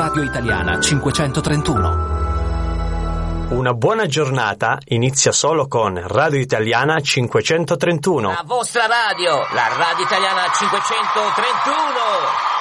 Radio Italiana 531. Una buona giornata inizia solo con Radio Italiana 531. La vostra radio, la Radio Italiana 531.